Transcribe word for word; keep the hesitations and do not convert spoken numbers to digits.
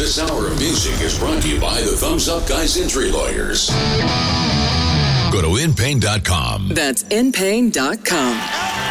This hour of music is brought to you by the Thumbs Up Guys Injury Lawyers. Go to in pain dot com. That's in pain dot com.